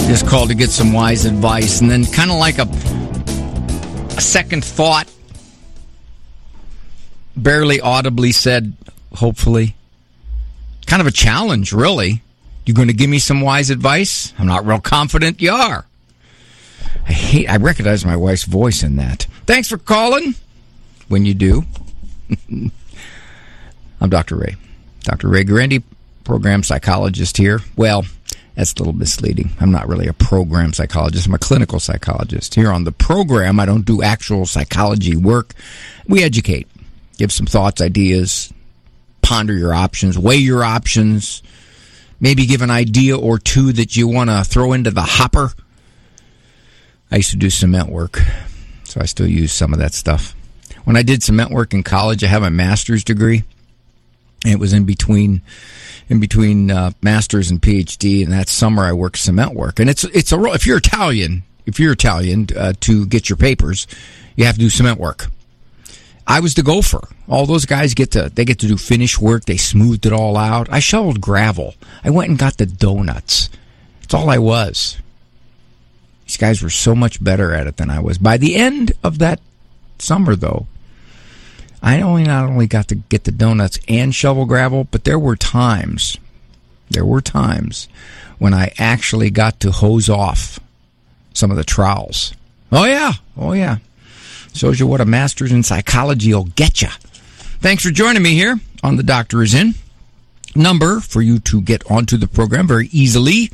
Just called to get some wise advice, and then kind of like a second thought, barely audibly said, hopefully. Kind of a challenge, really. You going to give me some wise advice? I'm not real confident you are. I recognize my wife's voice in that. Thanks for calling. When you do. I'm Dr. Ray. Dr. Ray Guarendi, program psychologist here. Well, that's a little misleading. I'm not really a program psychologist. I'm a clinical psychologist. Here on the program, I don't do actual psychology work. We educate, give some thoughts, ideas, ponder your options, weigh your options, maybe give an idea or two that you want to throw into the hopper. I used to do cement work, so I still use some of that stuff. When I did cement work in college, I have a master's degree. And it was in between master's and PhD, and that summer I worked cement work. And it's a role. If you're Italian, to get your papers, you have to do cement work. I was the gopher. All those guys get to do finish work. They smoothed it all out. I shoveled gravel. I went and got the donuts. That's all I was. These guys were so much better at it than I was. By the end of that summer, though, I not only got to get the donuts and shovel gravel, but there were times when I actually got to hose off some of the trowels. Oh yeah. Shows you what a master's in psychology will get you. Thanks for joining me here on The Doctor Is In. Number for you to get onto the program very easily,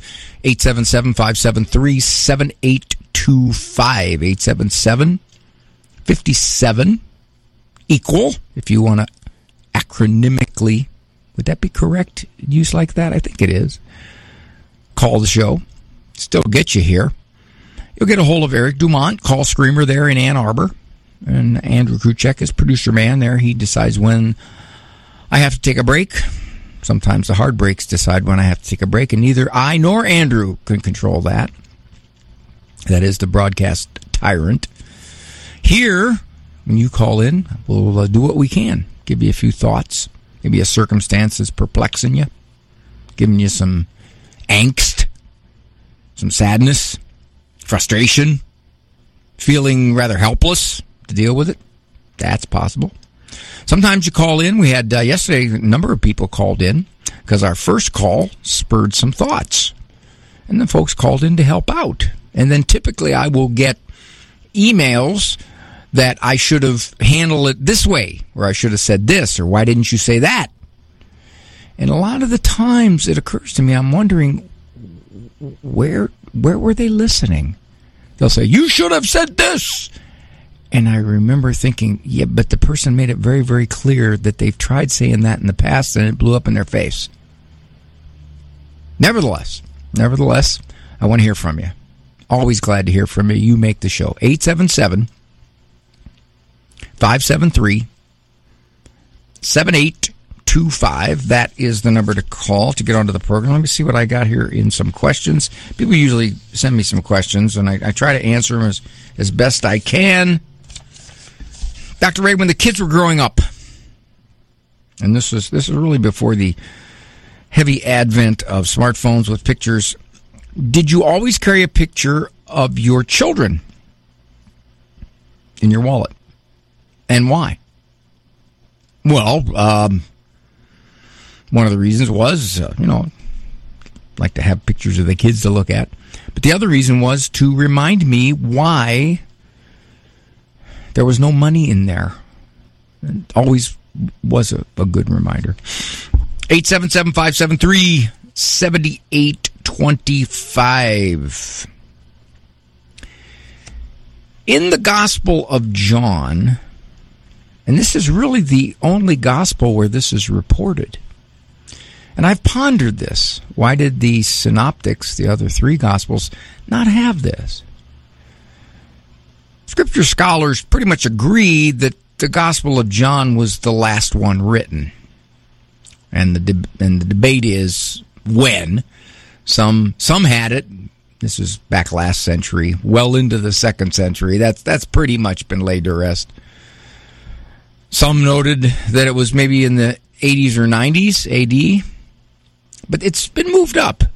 877-573-7825. 877-57 equal, if you want to acronymically, would that be correct use like that? I think it is. Call the show. Still get you here. You'll get a hold of Eric Dumont, call screamer there in Ann Arbor. And Andrew Kruchek is producer man there. He decides when I have to take a break. Sometimes the hard breaks decide when I have to take a break, and neither I nor Andrew can control that. That is the broadcast tyrant. Here, when you call in, we'll do what we can. Give you a few thoughts. Maybe a circumstance that's perplexing you. Giving you some angst. Some sadness. Frustration. Feeling rather helpless to deal with it. That's possible. Sometimes you call in. We had yesterday a number of people called in because our first call spurred some thoughts. And the folks called in to help out. And then typically I will get emails that I should have handled it this way, or I should have said this, or why didn't you say that? And a lot of the times it occurs to me, I'm wondering, where were they listening? They'll say, you should have said this. And I remember thinking, yeah, but the person made it very, very clear that they've tried saying that in the past and it blew up in their face. Nevertheless, I want to hear from you. Always glad to hear from you. You make the show. 877-573-7825. That is the number to call to get onto the program. Let me see what I got here in some questions. People usually send me some questions, and I try to answer them as best I can. Dr. Ray, when the kids were growing up, and this is really before the heavy advent of smartphones with pictures, did you always carry a picture of your children in your wallet? And why? Well, one of the reasons was, like to have pictures of the kids to look at. But the other reason was to remind me why there was no money in there. It always was a good reminder. 877-573-7825. In the Gospel of John, and this is really the only gospel where this is reported, and I've pondered this. Why did the synoptics, the other three gospels, not have this? Scripture scholars pretty much agree that the Gospel of John was the last one written. And the debate is when. Some had it. This is back last century, well into the 2nd century. That's pretty much been laid to rest. Some noted that it was maybe in the 80s or 90s AD. But it's been moved up.